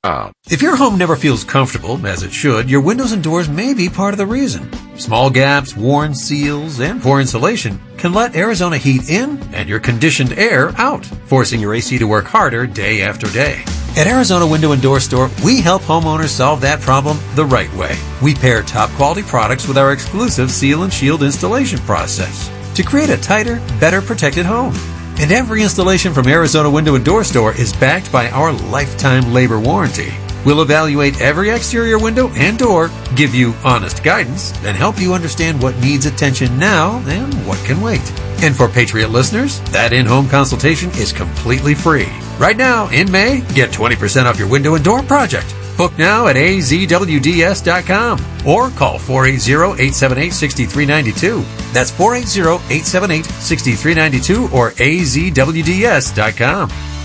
If your home never feels comfortable, as it should, your windows and doors may be part of the reason. Small gaps, worn seals, and poor insulation can let Arizona heat in and your conditioned air out, forcing your AC to work harder day after day. At Arizona Window and Door Store, we help homeowners solve that problem the right way. We pair top quality products with our exclusive Seal and Shield installation process to create a tighter, better protected home. And every installation from Arizona Window and Door Store is backed by our lifetime labor warranty. We'll evaluate every exterior window and door, give you honest guidance, and help you understand what needs attention now and what can wait. And for Patriot listeners, that in-home consultation is completely free. Right now, in May, get 20% off your window and door project. Book now at azwds.com or call 480-878-6392. That's 480-878-6392 or azwds.com.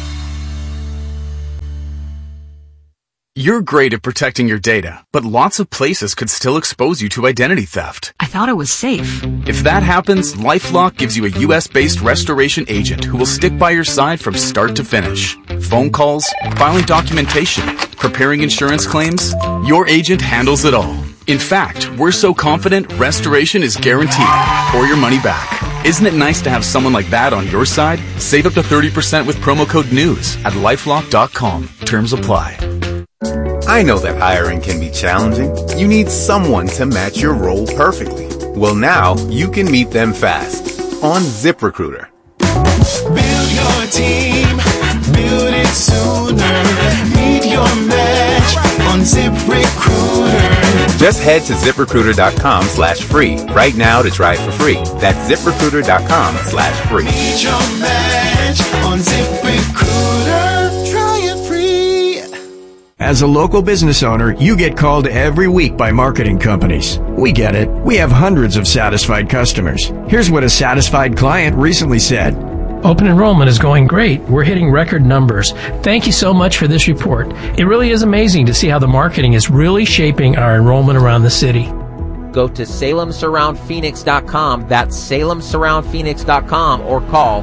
You're great at protecting your data, but lots of places could still expose you to identity theft. I thought it was safe. If that happens, LifeLock gives you a U.S.-based restoration agent who will stick by your side from start to finish. Phone calls, filing documentation, preparing insurance claims, your agent handles it all. In fact, we're so confident restoration is guaranteed or your money back. Isn't it nice to have someone like that on your side? Save up to 30% with promo code NEWS at LifeLock.com. Terms apply. I know that hiring can be challenging. You need someone to match your role perfectly. Well, now you can meet them fast on ZipRecruiter. Build your team, build it sooner. Meet your match on ZipRecruiter. Just head to ZipRecruiter.com/free right now to try it for free. That's ZipRecruiter.com/free. Meet your match on ZipRecruiter. Try it free. As a local business owner, you get called every week by marketing companies. We get it. We have hundreds of satisfied customers. Here's what a satisfied client recently said. Open enrollment is going great. We're hitting record numbers. Thank you so much for this report. It really is amazing to see how the marketing is really shaping our enrollment around the city. Go to SalemSurroundPhoenix.com. That's SalemSurroundPhoenix.com or call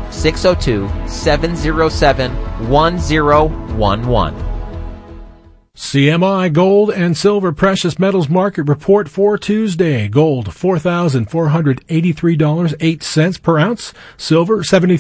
602-707-1011. CMI Gold and Silver Precious Metals Market Report for Tuesday. Gold, $4,483.08 per ounce. Silver,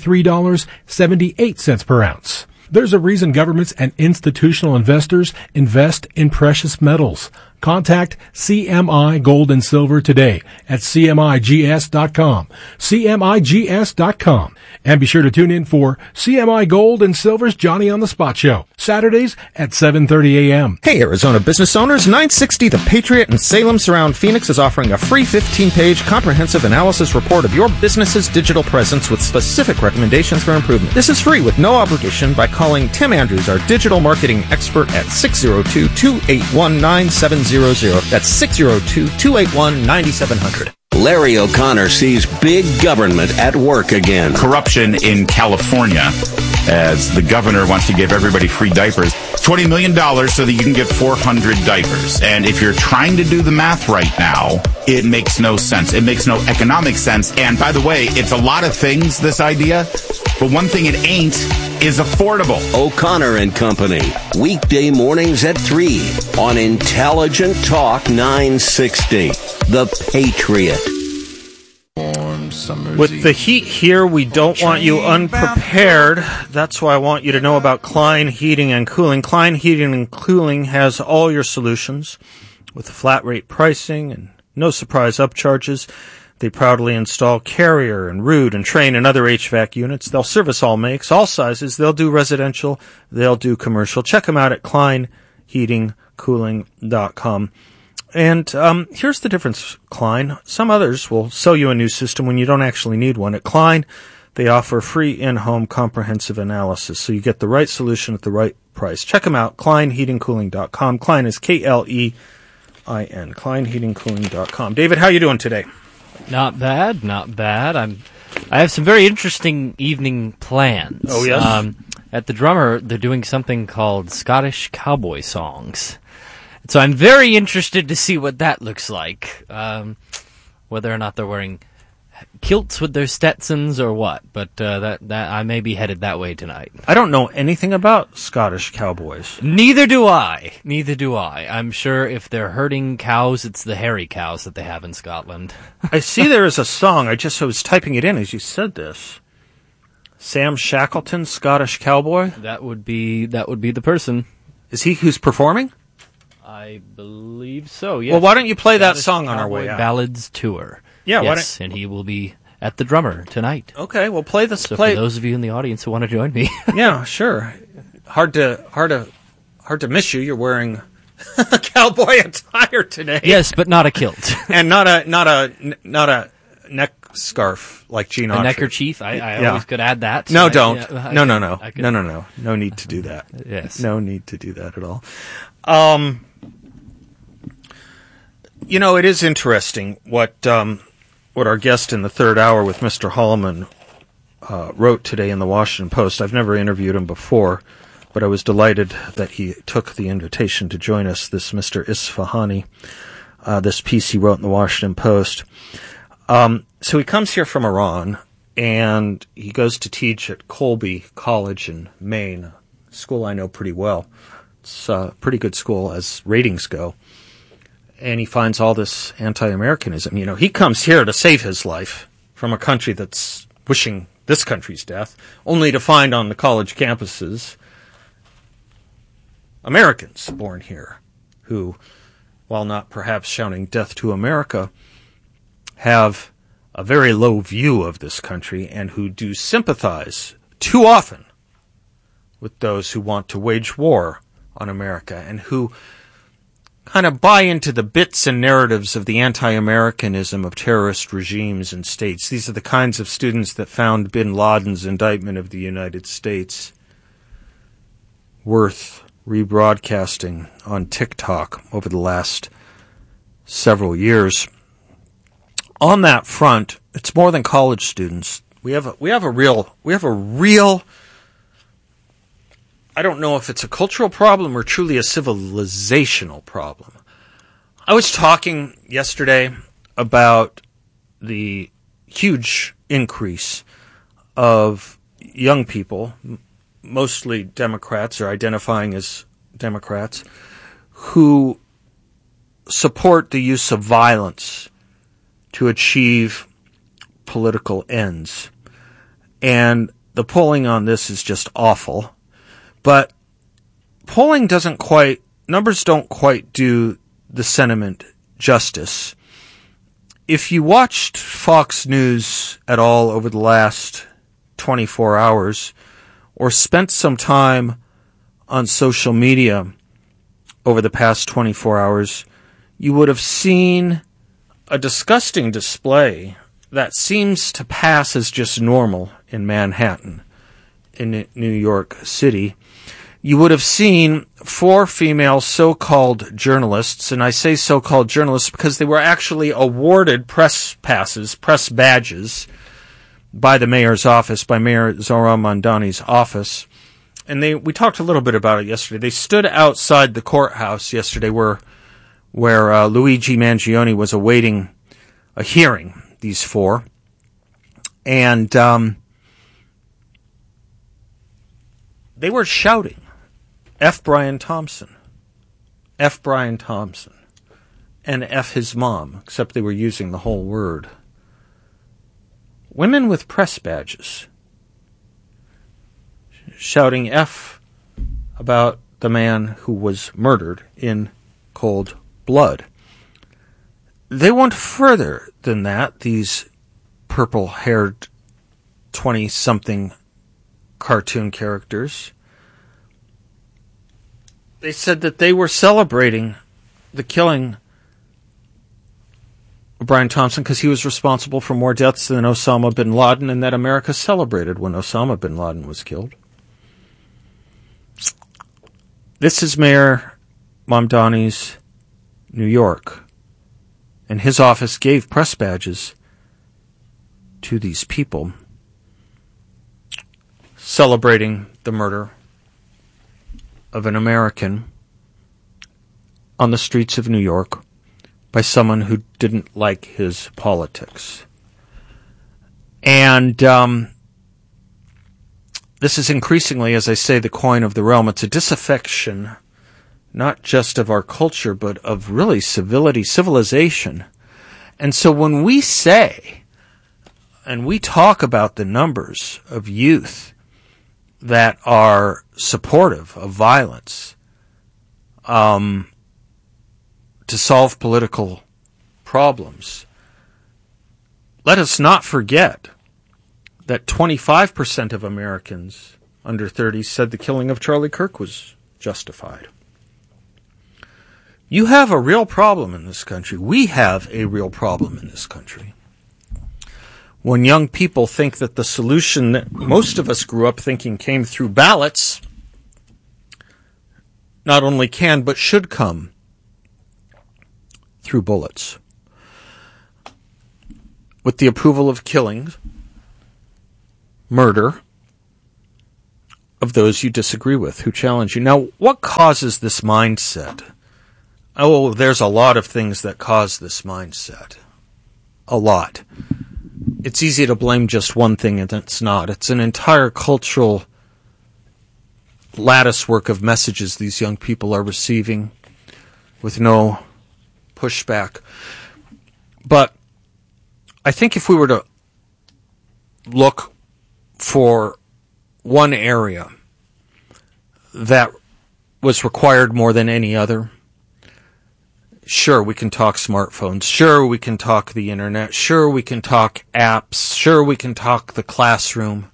$73.78 per ounce. There's a reason governments and institutional investors invest in precious metals. Contact CMI Gold and Silver today at CMIGS.com. CMIGS.com. And be sure to tune in for CMI Gold and Silver's Johnny on the Spot Show, Saturdays at 7:30 a.m. Hey, Arizona business owners, 960 The Patriot and Salem Surround Phoenix is offering a free 15-page comprehensive analysis report of your business's digital presence with specific recommendations for improvement. This is free with no obligation by calling Tim Andrews, our digital marketing expert, at 602-281-9700. That's 602-281-9700. Larry O'Connor sees big government at work again. Corruption in California, as the governor wants to give everybody free diapers. $20 million so that you can get 400 diapers. And if you're trying to do the math right now, it makes no sense. It makes no economic sense. And by the way, it's a lot of things, this idea, but one thing it ain't is affordable. O'Connor and Company, weekday mornings at 3 on Intelligent Talk 960. The Patriot. With the heat here, we don't want you unprepared. That's why I want you to know about Klein Heating and Cooling. Klein Heating and Cooling has all your solutions with flat rate pricing and no surprise upcharges. They proudly install Carrier and Ruud and Trane and other HVAC units. They'll service all makes, all sizes. They'll do residential. They'll do commercial. Check them out at kleinheatingcooling.com. And here's the difference, Klein. Some others will sell you a new system when you don't actually need one. At Klein, they offer free in-home comprehensive analysis, so you get the right solution at the right price. Check them out, kleinheatingcooling.com. Klein is Klein, kleinheatingcooling.com. David, how you doing today? Not bad, not bad. I have some very interesting evening plans. Oh, yes? At the Drummer, they're doing something called Scottish Cowboy Songs. So I'm very interested to see what that looks like. Whether or not they're wearing kilts with their Stetsons or what, but that I may be headed that way tonight. I don't know anything about Scottish cowboys. Neither do I. I'm sure if they're herding cows, it's the hairy cows that they have in Scotland. I see there is a song. I was typing it in as you said this. Sam Shackleton, Scottish cowboy? That would be the person. Is he who's performing? I believe so, yes. Well, why don't you play that Scottish song on our way Cowboy out? Ballads Tour. Yeah, yes, and he will be at the Drummer tonight. Okay, well, play this. So for those of you in the audience who want to join me. Yeah, sure. Hard to miss you. You're wearing cowboy attire today. Yes, but not a kilt. And not a neck scarf like Gene Autry. A neckerchief. I always could add that. No, don't. Yeah, No. No. No need to do that. Yes. No need to do that at all. It is interesting what our guest in the third hour with Mr. Holloman wrote today in the Washington Post. I've never interviewed him before, but I was delighted that he took the invitation to join us, this Mr. Isfahani, this piece he wrote in the Washington Post. So he comes here from Iran, and he goes to teach at Colby College in Maine, a school I know pretty well. It's a pretty good school as ratings go. And he finds all this anti-Americanism. He comes here to save his life from a country that's wishing this country's death, only to find on the college campuses Americans born here who, while not perhaps shouting death to America, have a very low view of this country and who do sympathize too often with those who want to wage war on America and who kind of buy into the bits and narratives of the anti-Americanism of terrorist regimes and states. These are the kinds of students that found bin Laden's indictment of the United States worth rebroadcasting on TikTok over the last several years. On that front, it's more than college students. We have a real I don't know if it's a cultural problem or truly a civilizational problem. I was talking yesterday about the huge increase of young people, mostly Democrats or identifying as Democrats, who support the use of violence to achieve political ends. And the polling on this is just awful. But numbers don't quite do the sentiment justice. If you watched Fox News at all over the last 24 hours, or spent some time on social media over the past 24 hours, you would have seen a disgusting display that seems to pass as just normal in Manhattan, in New York City. You would have seen 4 female so-called journalists, and I say so-called journalists because they were actually awarded press passes, press badges, by the mayor's office, by Mayor Zohran Mamdani's office. And we talked a little bit about it yesterday. They stood outside the courthouse yesterday where Luigi Mangione was awaiting a hearing, these 4. And they were shouting, F. Brian Thompson, F. Brian Thompson, and F. his mom, except they were using the whole word. Women with press badges shouting F about the man who was murdered in cold blood. They went further than that, these purple-haired 20-something cartoon characters. They said that they were celebrating the killing of Brian Thompson because he was responsible for more deaths than Osama bin Laden, and that America celebrated when Osama bin Laden was killed. This is Mayor Mamdani's New York, and his office gave press badges to these people celebrating the murder of an American on the streets of New York by someone who didn't like his politics. And this is increasingly, as I say, the coin of the realm. It's a disaffection, not just of our culture, but of really civilization. And so when we say, and we talk about the numbers of youth that are supportive of violence to solve political problems, let us not forget that 25% of Americans under 30 said the killing of Charlie Kirk was justified. You have a real problem in this country. We have a real problem in this country. When young people think that the solution that most of us grew up thinking came through ballots, not only can but should come through bullets. With the approval of killings, murder of those you disagree with, who challenge you. Now, what causes this mindset? Oh, there's a lot of things that cause this mindset. A lot. It's easy to blame just one thing, and it's not. It's an entire cultural lattice work of messages these young people are receiving with no pushback. But I think if we were to look for one area that was required more than any other, sure, we can talk smartphones. Sure, we can talk the internet. Sure, we can talk apps. Sure, we can talk the classroom.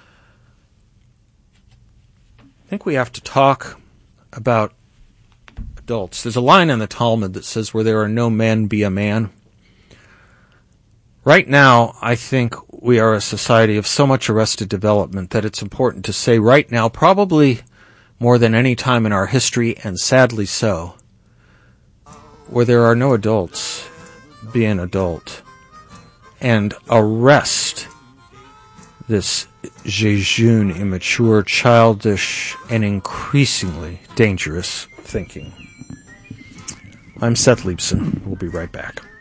I think we have to talk about adults. There's a line in the Talmud that says, where there are no men, be a man. Right now, I think we are a society of so much arrested development that it's important to say right now, probably more than any time in our history, and sadly so, where there are no adults, be an adult, and arrest this jejune, immature, childish, and increasingly dangerous thinking. I'm Seth Leibson. We'll be right back.